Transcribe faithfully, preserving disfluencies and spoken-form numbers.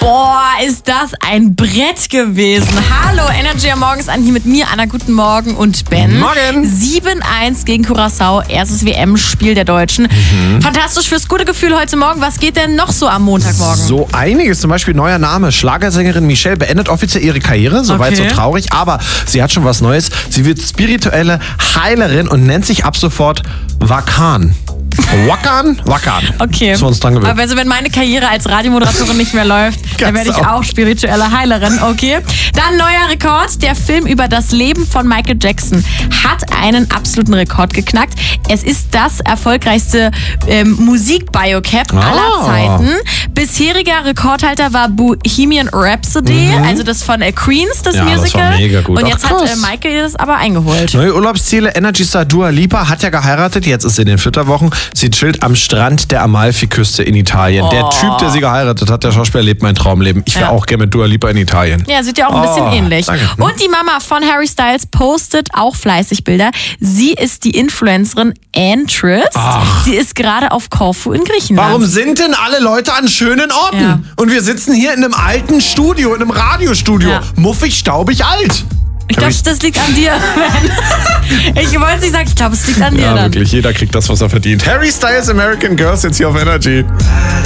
Boah, ist das ein Brett gewesen. Hallo, Energy am Morgen ist an hier mit mir, Anna, guten Morgen und Ben. Morgen. sieben eins gegen Curaçao, erstes W M-Spiel der Deutschen. Mhm. Fantastisch fürs gute Gefühl heute Morgen. Was geht denn noch so am Montagmorgen? So einiges, zum Beispiel neuer Name. Schlagersängerin Michelle beendet offiziell ihre Karriere, soweit Okay. so traurig, aber sie hat schon was Neues. Sie wird spirituelle Heilerin und nennt sich ab sofort Wakan. Wakan? Wakan. Okay. Müssen wir uns dran gewöhnen. Aber also wenn meine Karriere als Radiomoderatorin nicht mehr läuft, dann werde ich auch. auch spirituelle Heilerin. Okay. Dann neuer Rekord. Der Film über das Leben von Michael Jackson hat einen absoluten Rekord geknackt. Es ist das erfolgreichste ähm, Musik-Biocap Ah. aller Zeiten. Bisheriger Rekordhalter war Bohemian Rhapsody, Mhm. also das von äh, Queens, das Ja, das Musical. war mega gut. Und Ach, jetzt hat krass. äh, Michael das aber eingeholt. Neue Urlaubsziele. Energy-Star Dua Lipa hat ja geheiratet. Jetzt ist sie in den Flitterwochen. Sie chillt am Strand der Amalfiküste in Italien. Oh. Der Typ, der sie geheiratet hat, der Schauspieler, lebt mein Traumleben. Ich wäre Ja. auch gerne mit Dua Lipa in Italien. Ja, sieht ja auch ein bisschen Oh, ähnlich. danke. Und die Mama von Harry Styles postet auch fleißig Bilder. Sie ist die Influencerin Antress. Ach. Sie ist gerade auf Korfu in Griechenland. Warum sind denn alle Leute an schönen Orten? Ja. Und wir sitzen hier in einem alten Studio, in einem Radiostudio. Ja. Muffig, staubig, alt. Ich glaube, das liegt an dir. Ich wollte nicht sagen, ich glaube, es liegt an dir Ja, dann. wirklich. Jeder kriegt das, was er verdient. Harry Styles, American Girls, jetzt hier auf Energy.